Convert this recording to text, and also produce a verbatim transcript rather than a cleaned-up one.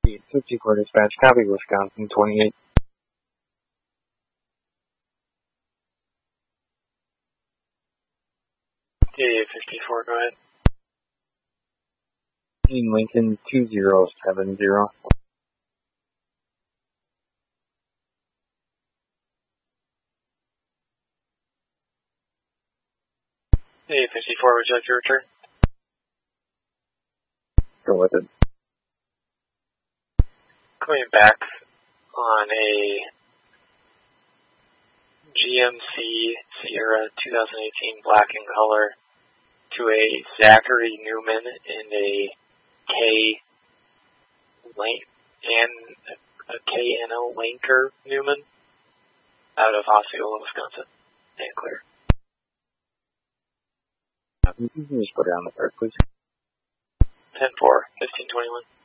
fifty-four dispatch, copy Wisconsin twenty-eight. D fifty-four, go ahead. Lincoln two zero seven zero. D fifty-four, would you like to return? Go with it. Coming back on a G M C Sierra twenty eighteen black in color to a Zachary Newman in a K Lane and a K N O Lanker Newman out of Osceola, Wisconsin. And clear. You can just put it on the card, please. ten four, fifteen twenty-one.